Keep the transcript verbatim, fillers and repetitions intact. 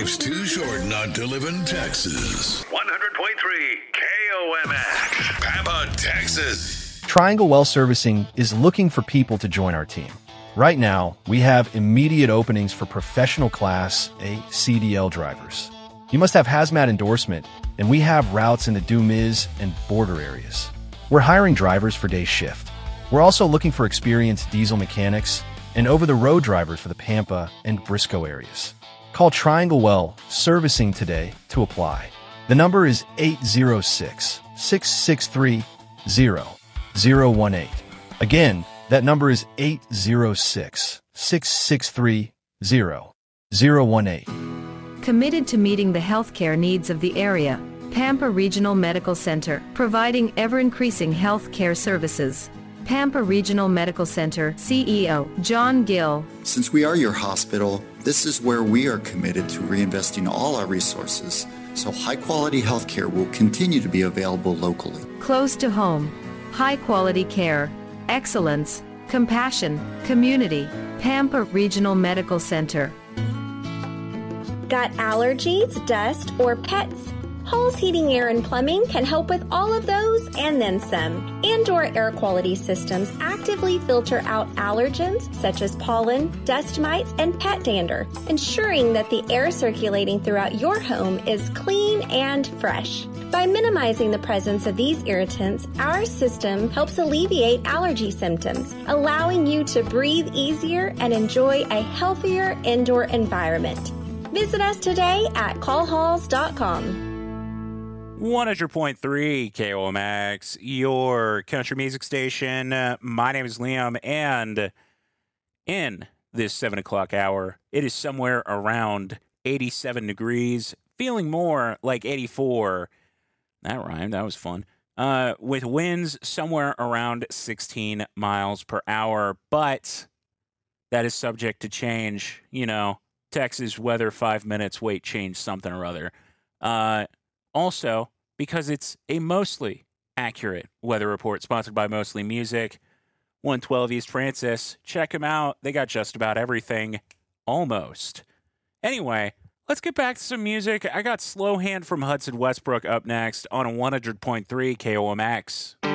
Life's too short not to live in Texas. one hundred point three K O M X, Pampa, Texas. Triangle Well Servicing is looking for people to join our team. Right now, we have immediate openings for professional Class A C D L drivers. You must have hazmat endorsement, and we have routes in the Dumiz and border areas. We're hiring drivers for day shift. We're also looking for experienced diesel mechanics and over-the-road drivers for the Pampa and Briscoe areas. Call Triangle Well Servicing today to apply. The number is eight zero six, six six three, zero zero one eight. Again, that number is eight zero six, six six three, zero zero one eight. Committed to meeting the healthcare needs of the area, Pampa Regional Medical Center, providing ever-increasing healthcare services. Pampa Regional Medical Center C E O John Gill. Since we are your hospital, this is where we are committed to reinvesting all our resources, so high-quality healthcare will continue to be available locally. Close to home, high-quality care, excellence, compassion, community. Pampa Regional Medical Center. Got allergies, dust, or pets? Halls Heating, Air, and Plumbing can help with all of those and then some. Indoor air quality systems actively filter out allergens such as pollen, dust mites, and pet dander, ensuring that the air circulating throughout your home is clean and fresh. By minimizing the presence of these irritants, our system helps alleviate allergy symptoms, allowing you to breathe easier and enjoy a healthier indoor environment. Visit us today at call halls dot com. one hundred point three K O M X, your country music station. Uh, my name is Liam, and in this seven o'clock hour, it is somewhere around eighty-seven degrees, feeling more like eighty-four. That rhymed. That was fun. Uh, with winds somewhere around sixteen miles per hour, but that is subject to change. You know, Texas weather, five minutes, wait, change something or other. Uh, also, because it's a mostly accurate weather report sponsored by Mostly Music, one twelve East Francis. Check them out. They got just about everything, almost. Anyway, let's get back to some music. I got Slow Hand from Hudson Westbrook up next on one hundred point three K O M X.